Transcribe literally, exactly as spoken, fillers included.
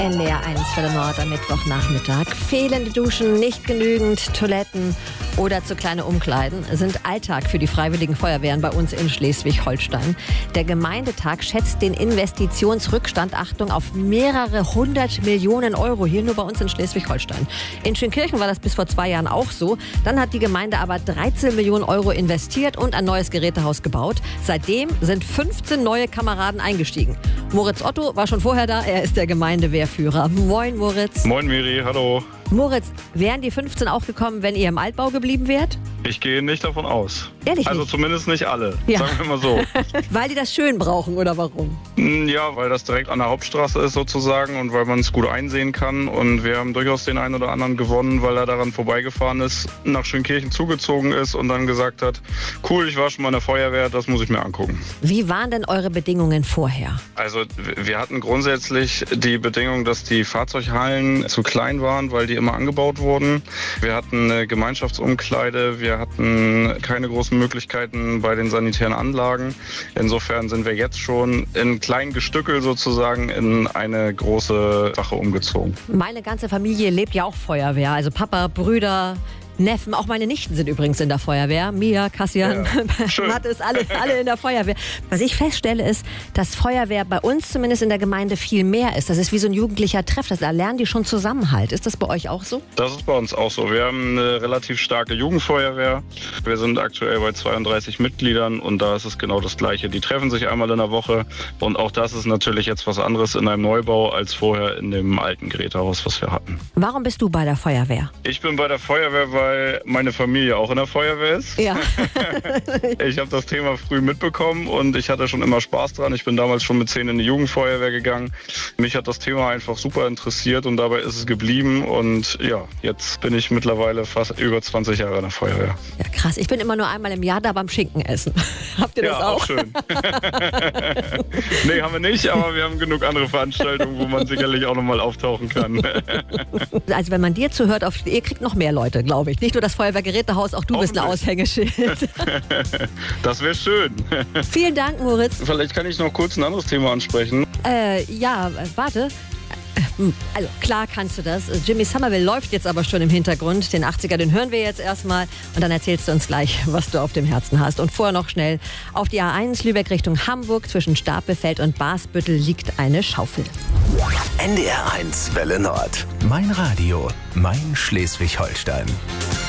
N D R eins für den Nord am Mittwochnachmittag. Fehlende Duschen, nicht genügend Toiletten oder zu kleine Umkleiden sind Alltag für die Freiwilligen Feuerwehren bei uns in Schleswig-Holstein. Der Gemeindetag schätzt den Investitionsrückstand, Achtung, auf mehrere hundert Millionen Euro hier nur bei uns in Schleswig-Holstein. In Schönkirchen war das bis vor zwei Jahren auch so. Dann hat die Gemeinde aber dreizehn Millionen Euro investiert und ein neues Gerätehaus gebaut. Seitdem sind fünfzehn neue Kameraden eingestiegen. Moritz Otto war schon vorher da, er ist der Gemeindewehrführer. Moin Moritz. Moin Miri, hallo. Moritz, wären die fünfzehn auch gekommen, wenn ihr im Altbau geblieben wärt? Ich gehe nicht davon aus. Ehrlich Also nicht? zumindest nicht alle, Ja. sagen wir mal so. Weil die das schön brauchen oder warum? Ja, weil das direkt an der Hauptstraße ist sozusagen und weil man es gut einsehen kann. Und wir haben durchaus den einen oder anderen gewonnen, weil er daran vorbeigefahren ist, nach Schönkirchen zugezogen ist und dann gesagt hat, cool, ich war schon mal in der Feuerwehr, das muss ich mir angucken. Wie waren denn eure Bedingungen vorher? Also wir hatten grundsätzlich die Bedingung, dass die Fahrzeughallen zu klein waren, weil die immer angebaut wurden. Wir hatten eine Gemeinschaftsumkleide, wir hatten keine großen Möglichkeiten bei den sanitären Anlagen. Insofern sind wir jetzt schon in kleinen Gestückel sozusagen in eine große Sache umgezogen. Meine ganze Familie lebt ja auch Feuerwehr. Also Papa, Brüder, Neffen, auch meine Nichten sind übrigens in der Feuerwehr. Mia, Kassian, Ja, Mathis, alle, alle in der Feuerwehr. Was ich feststelle ist, dass Feuerwehr bei uns zumindest in der Gemeinde viel mehr ist. Das ist wie so ein jugendlicher Treff. Da lernen die schon Zusammenhalt. Ist das bei euch auch so? Das ist bei uns auch so. Wir haben eine relativ starke Jugendfeuerwehr. Wir sind aktuell bei zweiunddreißig Mitgliedern und da ist es genau das Gleiche. Die treffen sich einmal in der Woche und auch das ist natürlich jetzt was anderes in einem Neubau als vorher in dem alten Gerätehaus, was wir hatten. Warum bist du bei der Feuerwehr? Ich bin bei der Feuerwehr, weil meine Familie auch in der Feuerwehr ist. Ja. Ich habe das Thema früh mitbekommen und ich hatte schon immer Spaß dran. Ich bin damals schon mit zehn in die Jugendfeuerwehr gegangen. Mich hat das Thema einfach super interessiert und dabei ist es geblieben. Und ja, jetzt bin ich mittlerweile fast über zwanzig Jahre in der Feuerwehr. Ja, krass. Ich bin immer nur einmal im Jahr da beim Schinkenessen. Habt ihr das Ja, auch? auch schön. Nee, haben wir nicht, aber wir haben genug andere Veranstaltungen, wo man sicherlich auch nochmal auftauchen kann. Also wenn man dir zuhört, auf, ihr kriegt noch mehr Leute, glaube ich. Nicht nur das Feuerwehrgerätehaus, auch du bist ein Aushängeschild. Das wäre schön. Vielen Dank, Moritz. Vielleicht kann ich noch kurz ein anderes Thema ansprechen. Äh, ja, äh, warte. Also klar kannst du das. Jimmy Somerville läuft jetzt aber schon im Hintergrund. Den achtziger, den hören wir jetzt erstmal. Und dann erzählst du uns gleich, was du auf dem Herzen hast. Und vorher noch schnell auf die A eins Lübeck Richtung Hamburg. Zwischen Stapelfeld und Basbüttel liegt eine Schaufel. N D R eins Welle Nord. Mein Radio, mein Schleswig-Holstein.